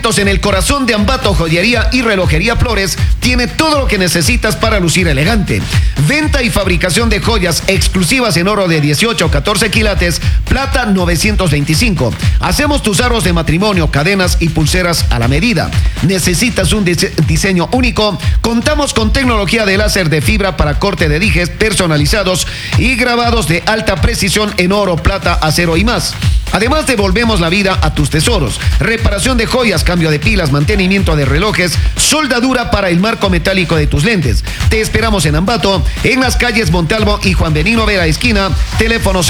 En el corazón de Ambato, joyería y relojería Flores, tiene todo lo que necesitas para lucir elegante. Venta y fabricación de joyas exclusivas en oro de 18 o 14 quilates, plata 925. Hacemos tus aros de matrimonio, cadenas y pulseras a la medida. ¿Necesitas un diseño único? Contamos con tecnología de láser de fibra para corte de dijes personalizados y grabados de alta precisión en oro, plata, acero y más. Además, devolvemos la vida a tus tesoros. Reparación de joyas, cambio de pilas, mantenimiento de relojes, soldadura para el marco metálico de tus lentes. Te esperamos en Ambato, en las calles Montalvo y Juan Benigno Vera esquina, teléfono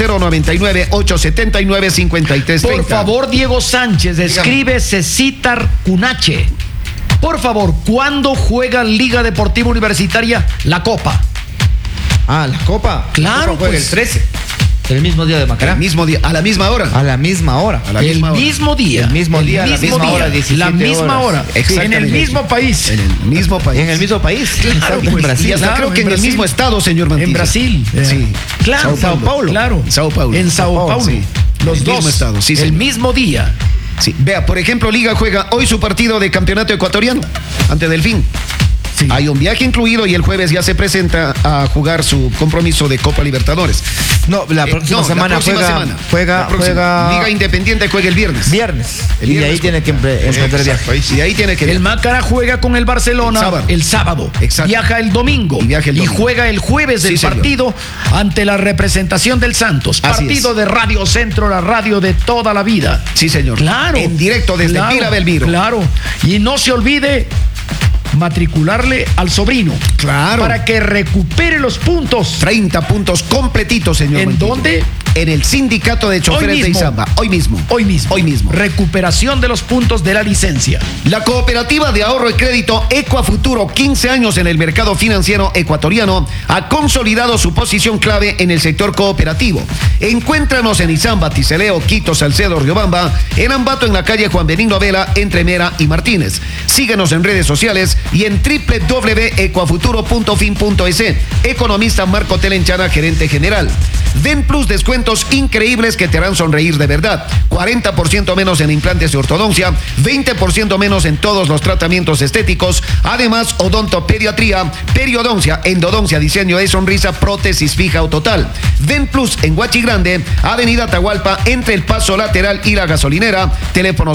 099-879-5330. Por favor, Diego Sánchez, escribe Cecitar Cunache. Por favor, ¿cuándo juega Liga Deportiva Universitaria la Copa? Ah, la Copa. Claro, la Copa juega pues. el 13. El mismo día de Macará. El mismo día, a la misma hora. A la misma hora. A la El misma hora. mismo día. El mismo día, a la misma hora, 17 La misma horas. hora. En Exactamente. el mismo país. En el mismo país. En el mismo país. Claro, en pues, Brasil. Y hasta Claro, creo que en en el Brasil. mismo estado, señor Mantilla. En Brasil. Sí. Claro. Sao Paulo. Claro. Sao Paulo. En Sao Paulo. Sí. Los El dos. mismo estado, sí, el señor. mismo día. Sí. Vea, por ejemplo, Liga juega hoy su partido de campeonato ecuatoriano ante Delfín. Sí. Hay un viaje incluido y el jueves ya se presenta a jugar su compromiso de Copa Libertadores. No, la próxima semana juega Liga Independiente juega el viernes. viernes. El Y viernes ahí tiene que emprender viaje. Y de ahí tiene que El Macará juega con el Barcelona el sábado. Exacto. Viaja el domingo. Y viaja el domingo. Juega el jueves del Sí, señor. partido ante la representación del Santos. Así Partido es. de Radio Centro, la radio de toda la vida. Sí, señor. Claro. En directo desde Vila Belmiro. Claro. Y no se olvide matricularle al sobrino. Claro. Para que recupere los puntos. 30 puntos completitos, señor. ¿En Mantilla. dónde? En el sindicato de choferes de mismo. Izamba. Hoy mismo. Hoy mismo. Hoy mismo. Recuperación de los puntos de la licencia. La cooperativa de ahorro y crédito Ecuafuturo, 15 años en el mercado financiero ecuatoriano, ha consolidado su posición clave en el sector cooperativo. Encuéntranos en Izamba, Ticeleo, Quito, Salcedo, Riobamba, en Ambato, en la calle Juan Benigno Vela, entre Mera y Martínez. Síguenos en redes sociales y en www.ecuafuturo.fin.es. Economista Marco Telenchana, gerente general. Den Plus, descuentos increíbles que te harán sonreír de verdad. 40% menos en implantes de ortodoncia, 20% menos en todos los tratamientos estéticos. Además, odontopediatría, periodoncia, endodoncia, diseño de sonrisa, prótesis fija o total. Den Plus en Huachi Grande, Avenida Atahualpa, entre el Paso Lateral y la Gasolinera. Teléfono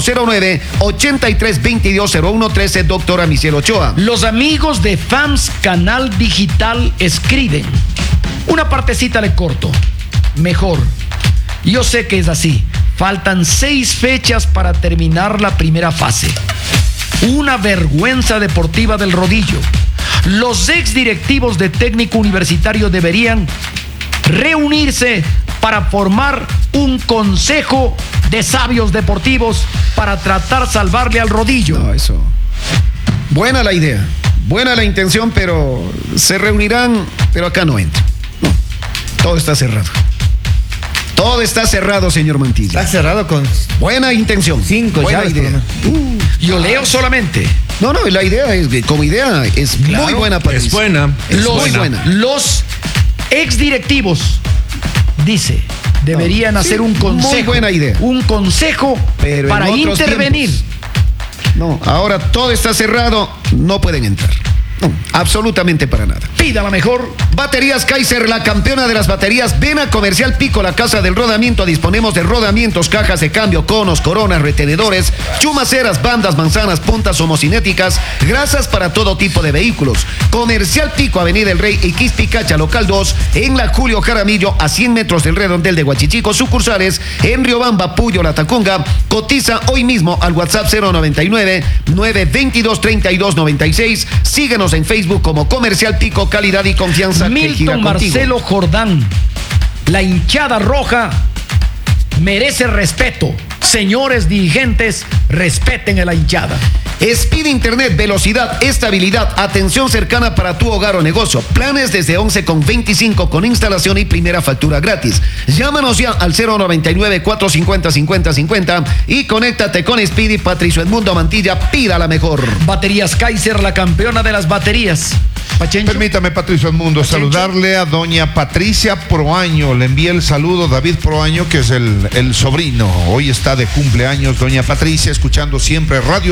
09-83-220113, doctora Michelle Ochoa. Los amigos de FAMS Canal Digital escriben. Una partecita le corto. Mejor. Yo sé que es así. Faltan 6 fechas para terminar la primera fase. Una vergüenza deportiva del rodillo. Los exdirectivos de Técnico Universitario deberían reunirse para formar un consejo de sabios deportivos para tratar salvarle al rodillo. No, eso. Buena la idea. Buena la intención, pero se reunirán, pero acá no entra. No. Todo está cerrado. Todo está cerrado, señor Mantilla. Está cerrado con Buena intención. 5 buena llaves. idea. Yo leo solamente. No, la idea es que como idea es muy buena, Patricia. Es buena. Es muy buena. Los exdirectivos, dice, deberían hacer un consejo. muy buena idea. Un consejo Pero para en otros intervenir. tiempos. No, ahora todo está cerrado, no pueden entrar. No, absolutamente para nada. Pida la mejor. Baterías Kaiser, la campeona de las baterías. Ven a Comercial Pico, la casa del rodamiento. Disponemos de rodamientos, cajas de cambio, conos, coronas, retenedores, chumaceras, bandas, manzanas, puntas homocinéticas, grasas para todo tipo de vehículos. Comercial Pico, Avenida El Rey y Quispicacha, local 2, en la Julio Jaramillo, a 100 metros del redondel de Huachichico. Sucursales en Riobamba, Puyo, La Tacunga. Cotiza hoy mismo al WhatsApp 099-922-3296. Síguenos en Facebook como Comercial Pico, calidad y confianza. Milton Marcelo Jordán, la hinchada roja merece respeto. Señores dirigentes, respeten a la hinchada. Speed Internet, velocidad, estabilidad, atención cercana para tu hogar o negocio. Planes desde 11,25 con instalación y primera factura gratis. Llámanos ya al 099-450-5050 y conéctate con Speed y Patricio Edmundo Mantilla. Pida la mejor. Baterías Kaiser, la campeona de las baterías. Pachencho. Permítame, Patricio Edmundo, saludarle a doña Patricia Proaño. Le envía el saludo David Proaño, que es el sobrino. Hoy está de cumpleaños doña Patricia, escuchando siempre Radio